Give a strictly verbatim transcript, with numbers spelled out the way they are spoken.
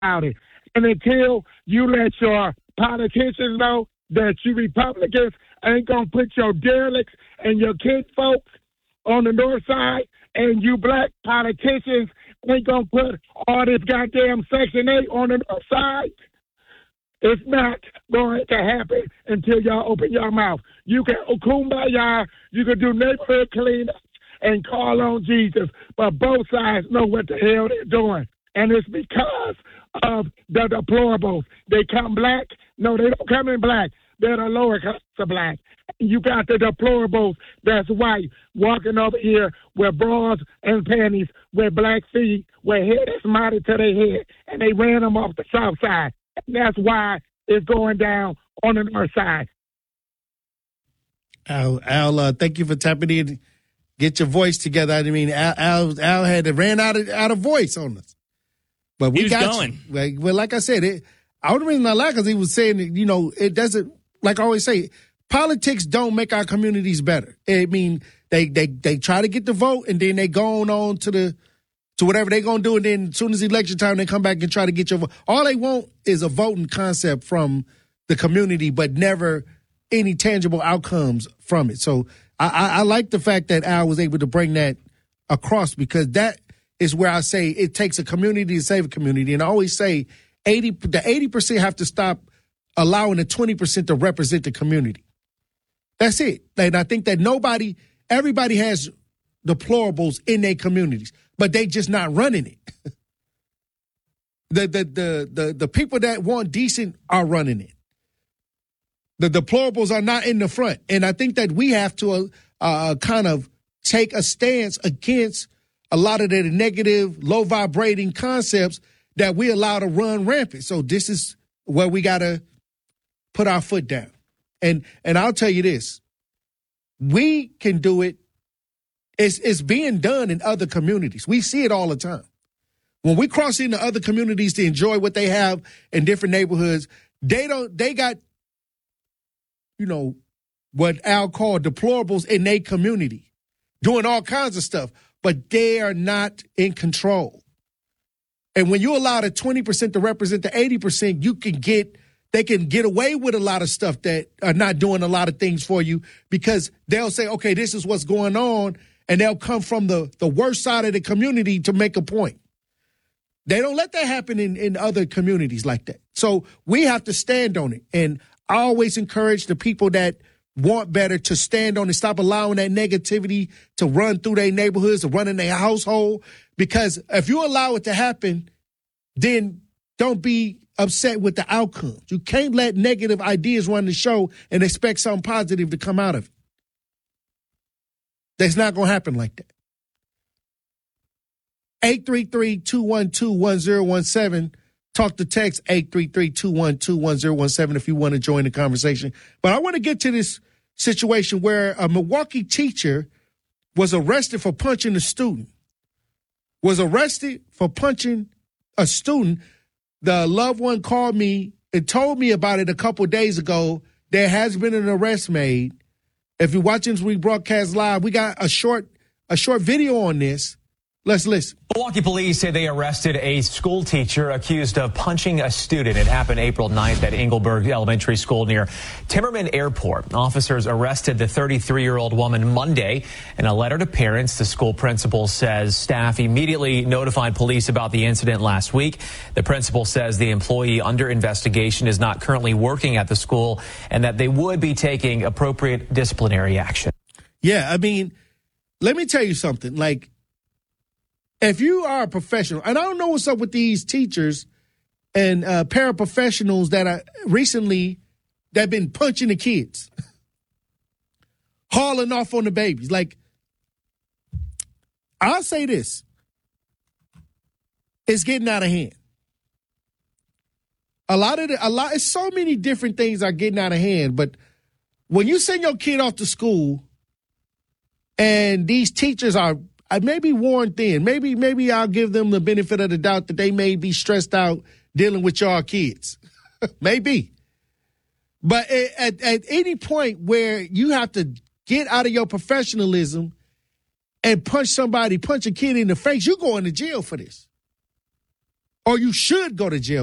about it. And until you let your politicians know that you Republicans ain't going to put your derelicts and your kid folks on the north side, and you black politicians ain't going to put all this goddamn Section eight on the north side, it's not going to happen until y'all open your mouth. You can kumbaya, you can do neighborhood cleanups and call on Jesus, but both sides know what the hell they're doing. And it's because of the deplorables. They come black. No, they don't come in black. They're the lower class of black. You got the deplorables that's white walking over here with bras and panties, with black feet, with hair that's modded to their head, and they ran them off the south side. And that's why it's going down on the north side. Al, Al uh, thank you for tapping in. Get your voice together. I mean, Al, Al, Al had to ran out of out of voice on us. But we he was got going. You. Well, well, like I said, it, I would reason I like because he was saying that, you know, it doesn't, like I always say, politics don't make our communities better. I mean, they they they try to get the vote and then they go on, on to the to whatever they're gonna do, and then as soon as election time, they come back and try to get your vote. All they want is a voting concept from the community, but never any tangible outcomes from it. So I, I, I like the fact that Al was able to bring that across, because that is where I say it takes a community to save a community. And I always say eighty the eighty percent have to stop allowing the twenty percent to represent the community. That's it. And I think that nobody, everybody has deplorables in their communities, but they just not running it. the, the, the, the, the people that want decent are running it. The deplorables are not in the front. And I think that we have to uh, kind of take a stance against a lot of the negative, low vibrating concepts that we allow to run rampant. So this is where we got to put our foot down. And and I'll tell you this, we can do it. It's, it's being done in other communities. We see it all the time. When we cross into other communities to enjoy what they have in different neighborhoods, they don't. They got, you know, what Al called deplorables in their community, doing all kinds of stuff, but they are not in control. And when you allow the twenty percent to represent the eighty percent, you can get, they can get away with a lot of stuff that are not doing a lot of things for you, because they'll say, okay, this is what's going on, and they'll come from the, the worst side of the community to make a point. They don't let that happen in, in other communities like that. So we have to stand on it. And I always encourage the people that want better to stand on it, stop allowing that negativity to run through their neighborhoods, to run in their household. Because if you allow it to happen, then don't be upset with the outcomes. You can't let negative ideas run the show and expect something positive to come out of it. That's not going to happen like that. eight three three, two one two, one zero one seven. Talk to text eight three three, two one two, one zero one seven if you want to join the conversation. But I want to get to this situation where a Milwaukee teacher was arrested for punching a student. Was arrested for punching a student. The loved one called me and told me about it a couple of days ago. There has been an arrest made. If you're watching this rebroadcast live, we got a short a short video on this. Let's listen. Milwaukee police say they arrested a school teacher accused of punching a student. It happened April ninth at Engelberg Elementary School near Timmerman Airport. Officers arrested the thirty-three-year-old woman Monday. In a letter to parents, the school principal says staff immediately notified police about the incident last week. The principal says the employee under investigation is not currently working at the school and that they would be taking appropriate disciplinary action. Yeah, I mean, let me tell you something. Like, if you are a professional, and I don't know what's up with these teachers and uh, paraprofessionals that are recently that have been punching the kids, hauling off on the babies. Like, I'll say this. It's getting out of hand. A lot of the, a lot, it's so many different things are getting out of hand. But when you send your kid off to school and these teachers are I may be worn thin. Maybe, maybe I'll give them the benefit of the doubt that they may be stressed out dealing with y'all kids. Maybe. But at, at any point where you have to get out of your professionalism and punch somebody, punch a kid in the face, you're going to jail for this. or you should go to jail